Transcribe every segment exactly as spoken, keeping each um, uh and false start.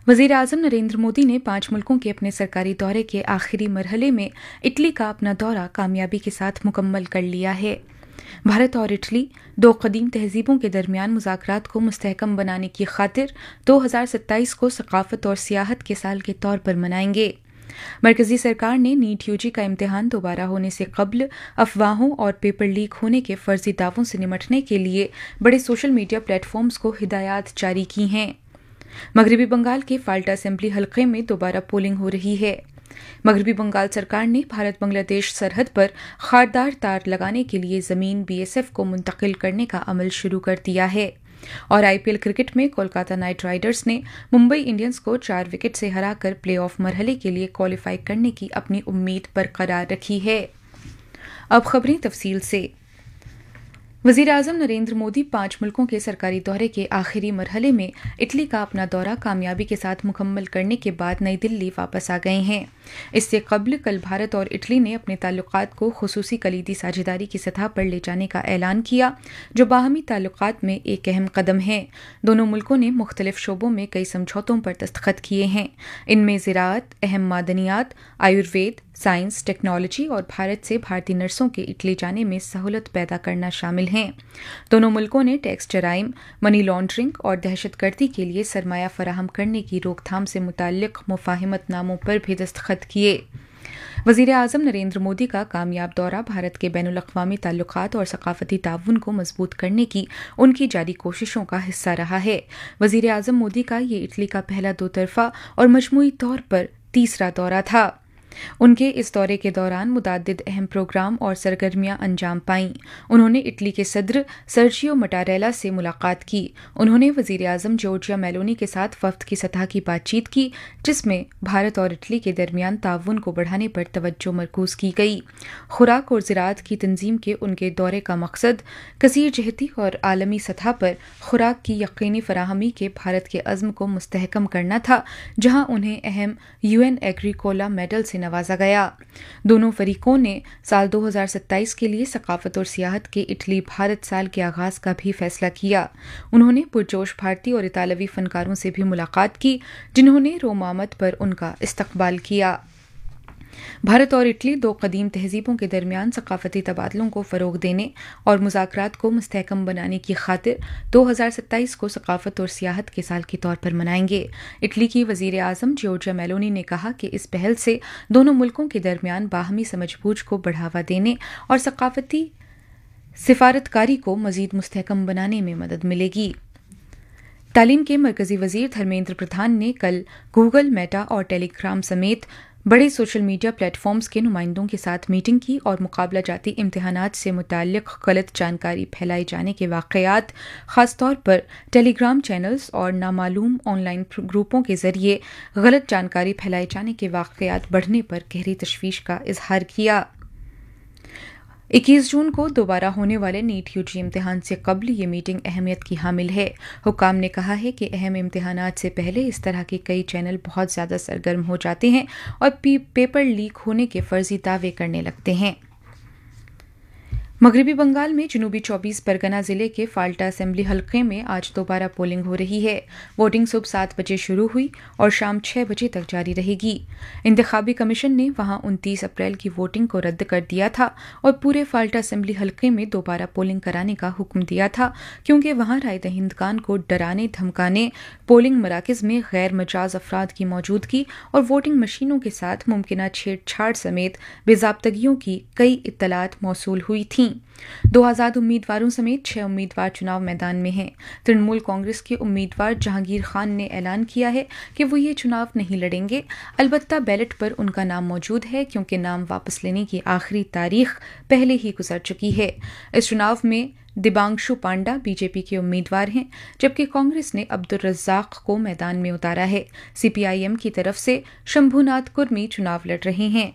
वज़ीर आज़म नरेंद्र मोदी ने पांच मुल्कों के अपने सरकारी दौरे के आखिरी मरहले में इटली का अपना दौरा कामयाबी के साथ मुकम्मल कर लिया है। भारत और इटली दो कदीम तहजीबों के दरमियान मुज़ाकरात को मुस्तहकम बनाने की खातिर दो हज़ार सत्ताईस को सकाफत और सियाहत के साल के तौर पर मनाएंगे। मरकजी सरकार ने नीट यूजी का इम्तिहान दोबारा होने से कबल अफवाहों और पेपर लीक होने के फर्जी दावों से निपटने के लिए बड़े सोशल मीडिया प्लेटफॉर्म्स को हिदायत जारी की हैं। मगरबी बंगाल के फाल्टा असेंबली हलके में दोबारा पोलिंग हो रही है। मगरबी बंगाल सरकार ने भारत बांग्लादेश सरहद पर खारदार तार लगाने के लिए जमीन बीएसएफ को मुंतकिल करने का अमल शुरू कर दिया है। और आईपीएल क्रिकेट में कोलकाता नाइट राइडर्स ने मुंबई इंडियंस को चार विकेट से हराकर प्ले ऑफ मरहले के लिए क्वालिफाई करने की अपनी उम्मीद बरकरार रखी है। अब खबरें तफसील से। वज़ीर आज़म नरेंद्र मोदी पांच मुल्कों के सरकारी दौरे के आखिरी मरहले में इटली का अपना दौरा कामयाबी के साथ मुकम्मल करने के बाद नई दिल्ली वापस आ गए हैं। इससे कबल कल भारत और इटली ने अपने ताल्लुकात को खुसूसी कलीदी साझेदारी की सतह पर ले जाने का ऐलान किया, जो बाहमी ताल्लुकात में एक अहम कदम है। दोनों मुल्कों ने मुख्तलिफ शोबों में कई समझौतों पर दस्तखत किए हैं। इनमें ज़राअत, अहम मादनियात, आयुर्वेद, साइंस, टेक्नोलॉजी और भारत से भारतीय नर्सों के इटली जाने में सहूलत पैदा करना शामिल हैं। दोनों मुल्कों ने टैक्स जराइम, मनी लॉन्ड्रिंग और दहशतगर्दी के लिए सरमाया फराहम करने की रोकथाम से मुताल्लिक मुफाहिमतनामों पर भी दस्तखत किए। वज़ीर आज़म नरेंद्र मोदी का कामयाब दौरा भारत के बैनुल-अक़वामी ताल्लुकात और सकाफती ताउन को मजबूत करने की उनकी जारी कोशिशों का हिस्सा रहा है। वज़ीर आज़म मोदी का ये इटली का पहला दो तरफ़ा और मजमूई तौर पर तीसरा दौरा था। उनके इस दौरे के दौरान मुताद्दिद अहम प्रोग्राम और सरगर्मियां अंजाम पाईं। उन्होंने इटली के सदर सर्जियो मटारेला से मुलाकात की। उन्होंने वज़ीर आज़म जॉर्जिया मेलोनी के साथ वफ्द की सतह की बातचीत की, जिसमें भारत और इटली के दरमियान ताउन को बढ़ाने पर तवज्जो मरकूज की गई। खुराक और ज़राअत की तंजीम के उनके दौरे का मकसद कसीर जहती और आलमी सतह पर खुराक की यकीनी फराहमी के भारत के अज़्म को मुस्तहकम करना था, जहां उन्हें अहम यूएन एग्रीकोला मेडल से नवाजा गया। दोनों फरीकों ने साल दो हज़ार सत्ताईस के लिए सकाफत और सियाहत के इटली भारत साल के आगाज का भी फैसला किया। उन्होंने पुरजोश भारतीय और इतालवी फनकारों से भी मुलाकात की, जिन्होंने रोम आमद पर उनका इस्तकबाल किया। भारत और इटली दो कदीम तहजीबों के दरमियान सकाफती तबादलों को फ़रोग देने और मुज़ाकरात को मुस्तहकम बनाने की खातिर दो हज़ार सत्ताईस को सकाफत और सियाहत के साल के तौर पर मनाएंगे। इटली की वज़ीर आज़म जॉर्जिया मेलोनी ने कहा कि इस पहल से दोनों मुल्कों के दरमियान बाहमी समझबूझ को बढ़ावा देने और सकाफती सिफारतकारी को मज़ीद मुस्तहकम बनाने में मदद मिलेगी। तालीम के मरकजी वज़ीर धर्मेंद्र प्रधान ने कल गूगल, मेटा और टेलीग्राम समेत बड़े सोशल मीडिया प्लेटफॉर्म्स के नुमाइंदों के साथ मीटिंग की और मुकाबला जाती इम्तिहानात से मुताल्लिक गलत जानकारी फैलाए जाने के वाक़यात, ख़ासतौर पर टेलीग्राम चैनल्स और नामालूम ऑनलाइन ग्रुपों के ज़रिए गलत जानकारी फैलाए जाने के वाक़यात बढ़ने पर गहरी तशवीश का इजहार किया। इक्कीस जून को दोबारा होने वाले नीट यूजी इम्तिहान से कबल ये मीटिंग अहमियत की हामिल है। हुक्काम ने कहा है कि अहम इम्तिहानात से पहले इस तरह के कई चैनल बहुत ज़्यादा सरगर्म हो जाते हैं और पेपर लीक होने के फर्जी दावे करने लगते हैं। मगरबी बंगाल में जनूबी चौबीस परगना जिले के फाल्टा असेंबली हलके में आज दोबारा पोलिंग हो रही है। वोटिंग सुबह सात बजे शुरू हुई और शाम छह बजे तक जारी रहेगी। इंतखाबी कमीशन ने वहां उनतीस अप्रैल की वोटिंग को रद्द कर दिया था और पूरे फाल्टा असेंबली हलके में दोबारा पोलिंग कराने का हुक्म दिया था, क्योंकि वहां राय दहिंदगान को डराने धमकाने, पोलिंग मराकज में गैर मजाज अफराद की मौजूदगी और वोटिंग मशीनों के साथ मुमकिन छेड़छाड़ समेत बेज़ाब्तगियों की कई इत्तलात मौसूल हुई थीं। दो आज़ाद उम्मीदवारों समेत छह उम्मीदवार चुनाव मैदान में हैं। तृणमूल कांग्रेस के उम्मीदवार जहांगीर खान ने ऐलान किया है कि वो ये चुनाव नहीं लड़ेंगे। अलबत्ता बैलेट पर उनका नाम मौजूद है, क्योंकि नाम वापस लेने की आखिरी तारीख पहले ही गुजर चुकी है। इस चुनाव में दिबांशु पांडा बीजेपी के उम्मीदवार हैं, जबकि कांग्रेस ने अब्दुल रज़्ज़ाक को मैदान में उतारा है। सीपीआईएम की तरफ से शंभुनाथ कुर्मी चुनाव लड़ रहे हैं।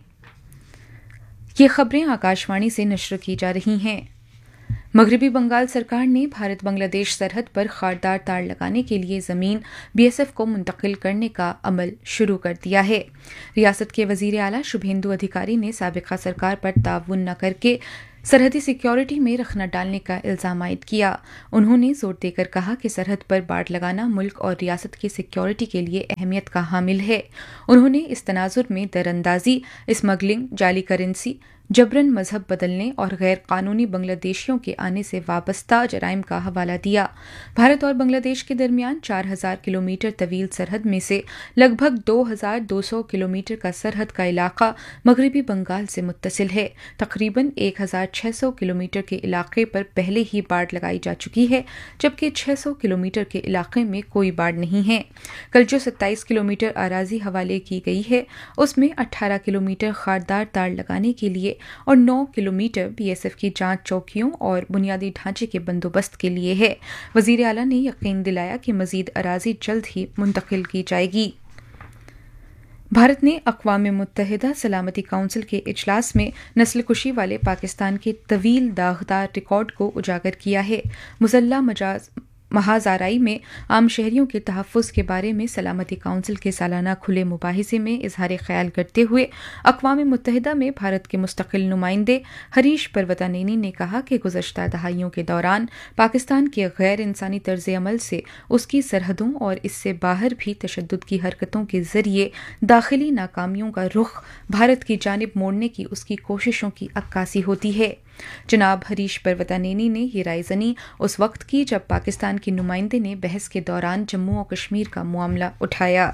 ये खबरें आकाशवाणी से नश्र की जा रही हैं। मगरबी बंगाल सरकार ने भारत बांग्लादेश सरहद पर खारदार तार लगाने के लिए जमीन बीएसएफ को मुंतकिल करने का अमल शुरू कर दिया है। रियासत के वजीर आला शुभेंदु अधिकारी ने साबिका सरकार पर ताउन न करके سرحدی سیکیورٹی میں رخنہ ڈالنے کا الزام عائد کیا۔ انہوں نے زور دے کر کہا کہ سرحد پر باڑ لگانا ملک اور ریاست کی سیکیورٹی کے لیے اہمیت کا حامل ہے۔ انہوں نے اس تناظر میں دراندازی، اسمگلنگ، جعلی کرنسی، جبرن مذہب بدلنے اور غیر قانونی بنگلہ دیشیوں کے آنے سے وابستہ جرائم کا حوالہ دیا۔ بھارت اور بنگلہ دیش کے درمیان چار ہزار کلومیٹر طویل سرحد میں سے لگ بھگ دو ہزار دو سو کلومیٹر کا سرحد کا علاقہ مغربی بنگال سے متصل ہے۔ تقریباً ایک ہزار چھ سو کلومیٹر کے علاقے پر پہلے ہی باڑ لگائی جا چکی ہے، جبکہ چھ سو کلومیٹر کے علاقے میں کوئی باڑ نہیں ہے۔ کل جو ستائیس کلومیٹر اراضی حوالے کی گئی ہے، اس میں اٹھارہ کلومیٹر خاردار تاڑ لگانے کے لیے اور نو کلومیٹر بی ایس ایف کی جانچ چوکیوں اور بنیادی ڈھانچے کے بندوبست کے لیے ہے۔ وزیر اعلیٰ نے یقین دلایا کہ مزید اراضی جلد ہی منتقل کی جائے گی۔ بھارت نے اقوام متحدہ سلامتی کونسل کے اجلاس میں نسل کشی والے پاکستان کے طویل داغدار ریکارڈ کو اجاگر کیا ہے۔ مسلح مجاز محاذ میں عام شہریوں کے تحفظ کے بارے میں سلامتی کونسل کے سالانہ کھلے مباحثے میں اظہار خیال کرتے ہوئے اقوام متحدہ میں بھارت کے مستقل نمائندے ہریش پروتانینی نے کہا کہ گزشتہ دہائیوں کے دوران پاکستان کے غیر انسانی طرز عمل سے اس کی سرحدوں اور اس سے باہر بھی تشدد کی حرکتوں کے ذریعے داخلی ناکامیوں کا رخ بھارت کی جانب موڑنے کی اس کی کوششوں کی عکاسی ہوتی ہے۔ جناب ہریش پروتانینی نے یہ رائے زنی اس وقت کی جب پاکستان کے نمائندے نے بحث کے دوران جموں و کشمیر کا معاملہ اٹھایا۔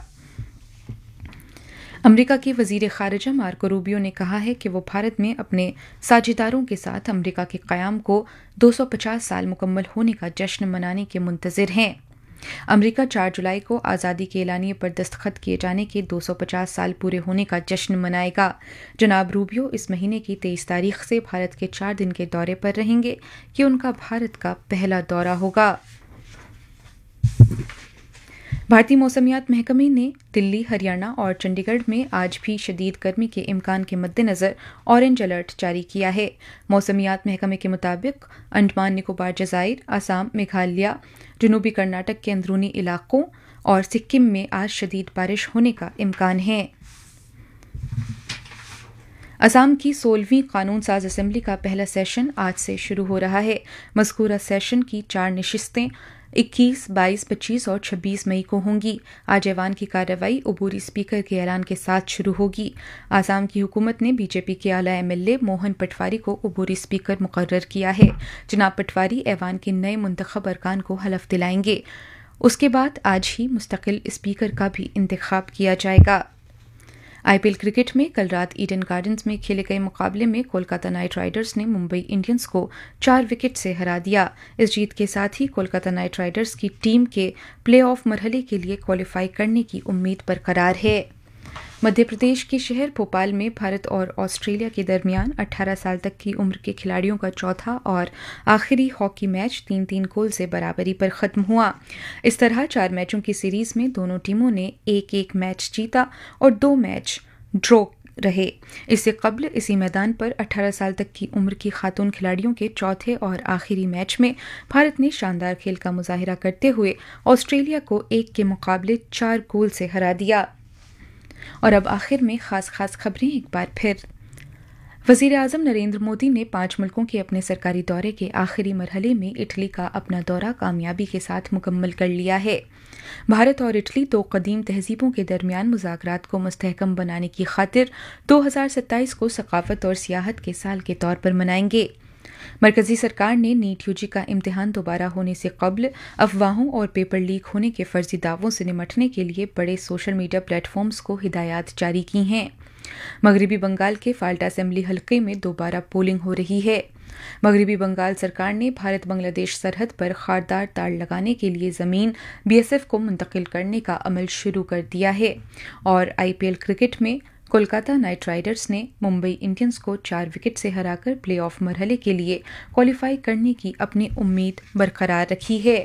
امریکہ کے وزیر خارجہ مارکو روبیو نے کہا ہے کہ وہ بھارت میں اپنے ساجھیداروں کے ساتھ امریکہ کے قیام کو دو سو پچاس سال مکمل ہونے کا جشن منانے کے منتظر ہیں۔ امریکہ چار جولائی کو آزادی کے اعلامیے پر دستخط کیے جانے کے دو سو پچاس سال پورے ہونے کا جشن منائے گا۔ جناب روبیو اس مہینے کی تیئیس تاریخ سے بھارت کے چار دن کے دورے پر رہیں گے۔ یہ ان کا بھارت کا پہلا دورہ ہوگا۔ بھارتی موسمیات محکمے نے دلی، ہریانہ اور چنڈی گڑھ میں آج بھی شدید گرمی کے امکان کے مد نظر اورنج الرٹ جاری کیا ہے۔ موسمیات محکمے کے مطابق انڈمان نکوبار جزائر، آسام، میگھالیہ، جنوبی کرناٹک کے اندرونی علاقوں اور سکم میں آج شدید بارش ہونے کا امکان ہے۔ آسام کی سولہویں قانون ساز اسمبلی کا پہلا سیشن آج سے شروع ہو رہا ہے۔ مذکورہ سیشن کی چار نشستیں اکیس، بائیس، پچیس اور چھبیس مئی کو ہوں گی۔ آج ایوان کی کارروائی عبوری اسپیکر کے اعلان کے ساتھ شروع ہوگی۔ آسام کی حکومت نے بی جے پی کے اعلی M L A Mohan patwari کو عبوری اسپیکر مقرر کیا ہے۔ جناب پٹواری ایوان کے نئے منتخب ارکان کو حلف دلائیں گے۔ اس کے بعد آج ہی مستقل اسپیکر کا بھی انتخاب کیا جائے گا۔ آئی پی ایل کرکٹ میں کل رات ایڈن گارڈنز میں کھیلے گئے مقابلے میں کولکاتہ نائٹ رائڈرز نے ممبئی انڈینز کو چار وکٹ سے ہرا دیا۔ اس جیت کے ساتھ ہی کولکاتہ نائٹ رائڈرز کی ٹیم کے پلے آف مرحلے کے لیے کوالیفائی کرنے کی امید برقرار ہے۔ مدھیہ پردیش کے شہر بھوپال میں بھارت اور آسٹریلیا کے درمیان اٹھارہ سال تک کی عمر کے کھلاڑیوں کا چوتھا اور آخری ہاکی میچ تین تین گول سے برابری پر ختم ہوا۔ اس طرح چار میچوں کی سیریز میں دونوں ٹیموں نے ایک ایک میچ جیتا اور دو میچ ڈرا رہے۔ اس سے قبل اسی میدان پر اٹھارہ سال تک کی عمر کی خاتون کھلاڑیوں کے چوتھے اور آخری میچ میں بھارت نے شاندار کھیل کا مظاہرہ کرتے ہوئے آسٹریلیا کو ایک کے مقابلے چار گول سے ہرا دیا۔ اور اب آخر میں خاص خاص خبریں ایک بار پھر۔ وزیر اعظم نریندر مودی نے پانچ ملکوں کے اپنے سرکاری دورے کے آخری مرحلے میں اٹلی کا اپنا دورہ کامیابی کے ساتھ مکمل کر لیا ہے۔ بھارت اور اٹلی دو قدیم تہذیبوں کے درمیان مذاکرات کو مستحکم بنانے کی خاطر دو ہزار ستائیس کو ثقافت اور سیاحت کے سال کے طور پر منائیں گے۔ مرکزی سرکار نے نیٹ یو جی کا امتحان دوبارہ ہونے سے قبل افواہوں اور پیپر لیک ہونے کے فرضی دعووں سے نمٹنے کے لیے بڑے سوشل میڈیا پلیٹ فارمز کو ہدایات جاری کی ہیں۔ مغربی بنگال کے فالٹا اسمبلی حلقے میں دوبارہ پولنگ ہو رہی ہے۔ مغربی بنگال سرکار نے بھارت بنگلہ دیش سرحد پر خاردار تاڑ لگانے کے لیے زمین بی ایس ایف کو منتقل کرنے کا عمل شروع کر دیا ہے۔ اور آئی پی ایل کرکٹ میں کولکاتہ نائٹ رائڈرز نے ممبئی انڈینز کو چار وکٹ سے ہرا کر پلے آف مرحلے کے لیے کوالیفائی کرنے کی اپنی امید برقرار رکھی ہے۔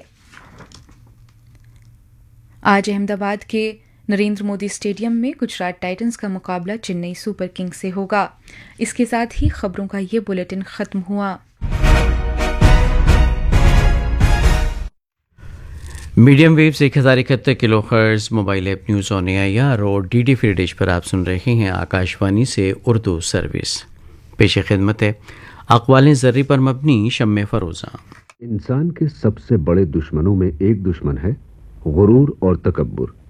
آج احمد آباد کے نریندر مودی اسٹیڈیم میں گجرات ٹائٹنز کا مقابلہ چنئی سپر کنگز سے ہوگا۔ اس کے ساتھ ہی خبروں کا یہ بلیٹن ختم ہوا۔ میڈیم ویوز ایک ہزار اکہتر کلو hertz mobile app news on a I R اور ڈی ڈی فری ڈش پر آپ سن رہے ہیں آکاش وانی سے اردو سروس۔ پیش خدمت ہے اقوال زرعی پر مبنی شمع فروزہ۔ انسان کے سب سے بڑے دشمنوں میں ایک دشمن ہے غرور اور تکبر۔